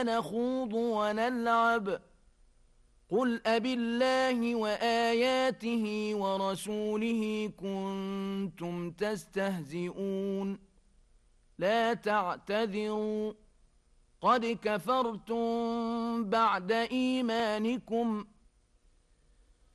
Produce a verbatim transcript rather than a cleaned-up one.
نخوض ونلعب قل أبالله وآياته ورسوله كنتم تستهزئون لا تعتذروا قد كفرتم بعد إيمانكم